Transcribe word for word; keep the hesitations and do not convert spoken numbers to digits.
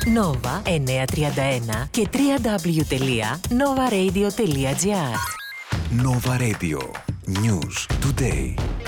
Nova εννιακόσια τριάντα ένα και double-u double-u double-u τελεία nova radio τελεία gr. Nova Radio. News Today.